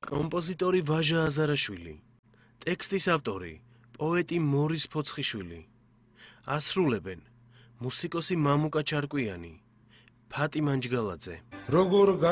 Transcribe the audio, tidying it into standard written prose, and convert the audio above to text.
კომპოზიტორი ვაჟა აზარაშვილი, ტექსტის ავტორი პოეტი მორის ფოცხიშვილი, ასრულებენ მუსიკოსი მამუკა ჩარკვიანი, ფატი მანჯგალაძე. როგორ